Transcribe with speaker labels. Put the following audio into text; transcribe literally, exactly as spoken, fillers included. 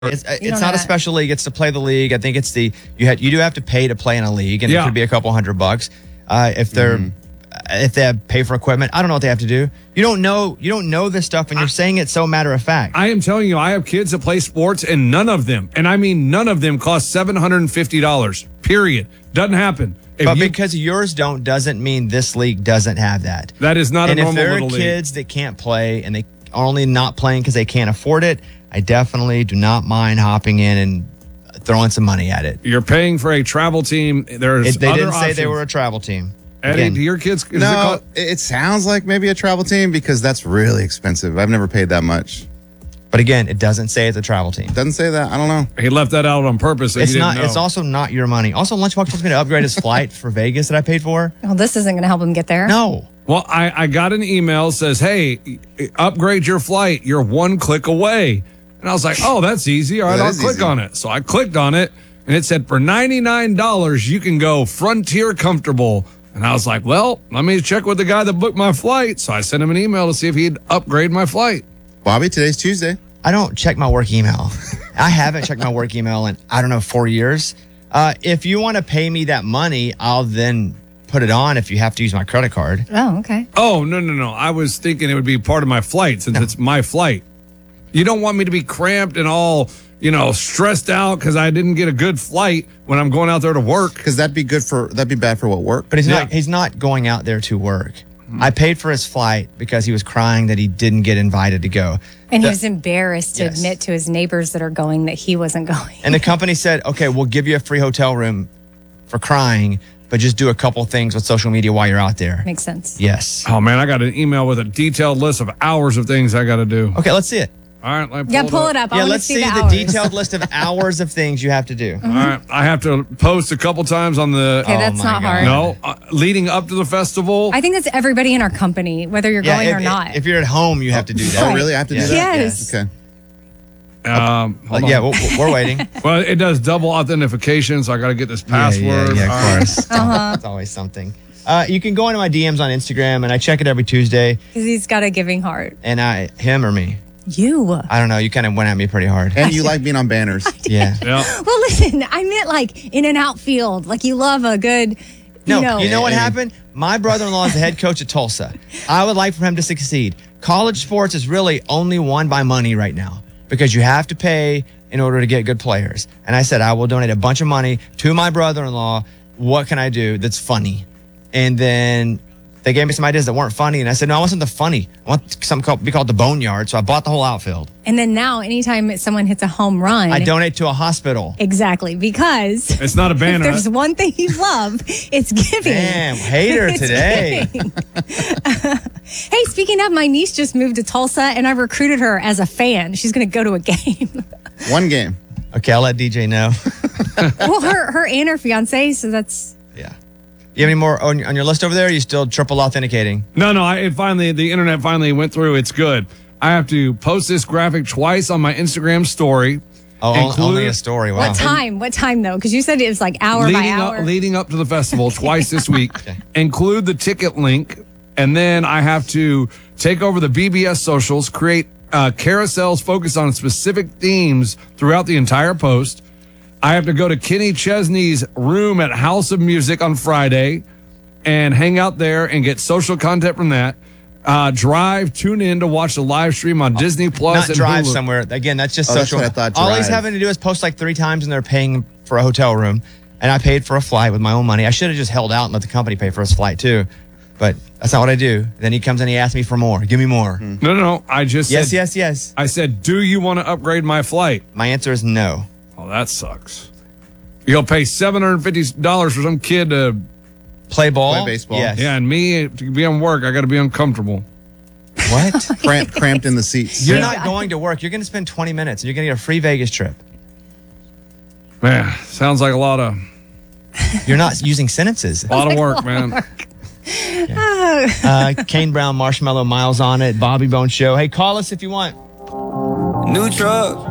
Speaker 1: It's, it's not a special league. It's to play the league. I think it's the you had you do have to pay to play in a league, and yeah. it could be a couple hundred bucks. Uh, if they're mm. if they have pay for equipment, I don't know what they have to do. You don't know you don't know this stuff, and you're I, saying it so matter of fact.
Speaker 2: I am telling you, I have kids that play sports, and none of them, and I mean none of them, cost seven hundred and fifty dollars. Period. Doesn't happen. If
Speaker 1: but
Speaker 2: you,
Speaker 1: because yours don't doesn't mean this league doesn't have that.
Speaker 2: That is not
Speaker 1: and
Speaker 2: a normal
Speaker 1: little league.
Speaker 2: And
Speaker 1: if there are kids that can't play and they are only not playing because they can't afford it, I definitely do not mind hopping in and throwing some money at it.
Speaker 2: You're paying for a travel team. There's
Speaker 1: it, they
Speaker 2: other
Speaker 1: didn't
Speaker 2: options.
Speaker 1: say they were a travel team.
Speaker 2: Eddie, Again, do your kids? Is
Speaker 3: no,
Speaker 2: it,
Speaker 3: it, it sounds like maybe a travel team because that's really expensive. I've never paid that much.
Speaker 1: But again, it doesn't say it's a travel team.
Speaker 3: Doesn't say that. I don't know.
Speaker 2: He left that out on purpose. So
Speaker 1: it's
Speaker 2: he didn't
Speaker 1: not.
Speaker 2: know.
Speaker 1: It's also not your money. Also, Lunchbox wants me to upgrade his flight for Vegas that I paid for.
Speaker 4: Well, this isn't going to help him get there.
Speaker 1: No.
Speaker 2: Well, I, I got an email that says, "Hey, upgrade your flight. You're one click away." And I was like, "Oh, that's easy. All right,
Speaker 3: That
Speaker 2: I'll
Speaker 3: is
Speaker 2: click
Speaker 3: easy.
Speaker 2: on it." So I clicked on it, and it said for ninety-nine dollars you can go Frontier Comfortable. And I was like, "Well, let me check with the guy that booked my flight." So I sent him an email to see if he'd upgrade my flight.
Speaker 3: Bobby, today's Tuesday.
Speaker 1: I don't check my work email. I haven't checked my work email in, I don't know, four years. Uh, if you want to pay me that money, I'll then put it on if you have to use my credit card.
Speaker 4: Oh, okay.
Speaker 2: Oh, no, no, no. I was thinking it would be part of my flight since no. it's my flight. You don't want me to be cramped and all, you know, stressed out because I didn't get a good flight when I'm going out there to work.
Speaker 3: Because that'd be good for, that'd be bad for what, work?
Speaker 1: But he's
Speaker 2: Yeah.
Speaker 1: not, he's not going out there to work. I paid for his flight because he was crying that he didn't get invited to go.
Speaker 4: And
Speaker 1: the,
Speaker 4: he was embarrassed to
Speaker 1: yes.
Speaker 4: admit to his neighbors that are going that he wasn't going.
Speaker 1: And the company said, okay, we'll give you a free hotel room for crying, but just do a couple things with social media while you're out there.
Speaker 4: Makes sense.
Speaker 1: Yes.
Speaker 2: Oh, man, I got an email with a detailed list of hours of things I got to do.
Speaker 1: Okay, let's see it.
Speaker 2: All right, let me
Speaker 4: Yeah,
Speaker 2: pull,
Speaker 4: pull
Speaker 2: it
Speaker 4: it
Speaker 2: up.
Speaker 4: up. I
Speaker 1: yeah,
Speaker 4: want
Speaker 1: let's
Speaker 4: to see,
Speaker 1: see
Speaker 4: the,
Speaker 1: the
Speaker 4: hours.
Speaker 1: detailed list of hours of things you have to do.
Speaker 2: All right, I have to post a couple times on the...
Speaker 4: Okay, that's
Speaker 1: Oh, my
Speaker 4: not
Speaker 1: God.
Speaker 4: hard.
Speaker 2: No, uh, leading up to the festival.
Speaker 4: I think that's everybody in our company, whether you're
Speaker 1: Yeah,
Speaker 4: going
Speaker 1: if,
Speaker 4: or not.
Speaker 1: if you're at home, you have to do that.
Speaker 3: Oh, really? I have to
Speaker 1: Yeah.
Speaker 3: do that?
Speaker 4: Yes.
Speaker 3: Okay.
Speaker 2: Um, hold
Speaker 1: Uh, yeah,
Speaker 2: on.
Speaker 1: we're, we're waiting.
Speaker 2: Well, it does double authentication, so I got to get this password.
Speaker 1: Yeah, yeah, yeah,
Speaker 2: All
Speaker 1: of
Speaker 2: right.
Speaker 1: course. uh-huh. It's always something. Uh, you can go into my D Ms on Instagram, and I check it every Tuesday.
Speaker 4: Because he's got a giving heart.
Speaker 1: And I, him or me?
Speaker 4: You.
Speaker 1: I don't know. You kind of went at me pretty hard.
Speaker 3: And you like being on banners.
Speaker 1: Yeah.
Speaker 2: Yeah.
Speaker 4: Well, listen, I meant like in and outfield. Like you love a good, you
Speaker 1: No,
Speaker 4: know.
Speaker 1: you know what
Speaker 3: Yeah.
Speaker 1: happened? My brother-in-law is the head coach at Tulsa. I would like for him to succeed. College sports is really only won by money right now because you have to pay in order to get good players. And I said, I will donate a bunch of money to my brother-in-law. What can I do that's funny? And then they gave me some ideas that weren't funny. And I said, no, I want something funny. I want something called, be called the Boneyard. So I bought the whole outfield.
Speaker 4: And then now, anytime someone hits a home run,
Speaker 1: I donate to a hospital.
Speaker 4: Exactly, because
Speaker 2: It's not a
Speaker 4: if
Speaker 2: banner.
Speaker 4: there's one thing you love, it's giving.
Speaker 1: Damn, hater
Speaker 4: It's
Speaker 1: today.
Speaker 4: giving. Hey, speaking of, my niece just moved to Tulsa, and I recruited her as a fan. She's going to go to a game.
Speaker 3: One game.
Speaker 1: Okay, I'll let D J know.
Speaker 4: Well, her her and her fiance, so that's.
Speaker 1: Yeah. You have any more on, on your list over there? Or are you still triple authenticating?
Speaker 2: No, no. I, it finally, the internet finally went through. It's good. I have to post this graphic twice on my Instagram story.
Speaker 1: Oh, on-
Speaker 2: Include-
Speaker 1: only a story. Wow.
Speaker 4: What time? What time though? Because you said it was like hour
Speaker 2: leading
Speaker 4: by hour.
Speaker 2: up, leading up to the festival twice this week.
Speaker 1: Okay.
Speaker 2: Include the ticket link, and then I have to take over the B B S socials, create uh, carousels focused on specific themes throughout the entire post. I have to go to Kenny Chesney's room at House of Music on Friday and hang out there and get social content from that. Uh, drive, tune in to watch the live stream on Disney Plus.
Speaker 1: Not
Speaker 2: and
Speaker 1: drive
Speaker 2: Hulu.
Speaker 1: somewhere. Again, that's just
Speaker 3: Oh, that's
Speaker 1: social.
Speaker 3: what I thought,
Speaker 1: All he's
Speaker 3: drive.
Speaker 1: having to do is post like three times and they're paying for a hotel room. And I paid for a flight with my own money. I should have just held out and let the company pay for his flight too. But that's not what I do. Then he comes and he asks me for more. Give me more.
Speaker 3: Hmm.
Speaker 2: No, no, no. I just
Speaker 1: Yes,
Speaker 2: said,
Speaker 1: yes, yes.
Speaker 2: I said, do you want to upgrade my flight?
Speaker 1: My answer is no.
Speaker 2: Oh, that sucks. You'll pay seven hundred fifty dollars for some kid to,
Speaker 1: Play ball?
Speaker 3: Play baseball.
Speaker 1: Yes.
Speaker 2: yeah, and me to be on work, I got to be uncomfortable.
Speaker 1: What?
Speaker 3: Cramp, cramped in the seats.
Speaker 1: You're
Speaker 2: Yeah.
Speaker 1: not going to work. You're going to spend twenty minutes and you're going to get a free Vegas trip.
Speaker 2: Man, sounds like a lot of,
Speaker 1: You're not using sentences.
Speaker 2: a lot of work, man.
Speaker 1: Uh, Kane Brown, Marshmallow, Miles on it, Bobby Bone Show. Hey, call us if you want.
Speaker 5: New truck.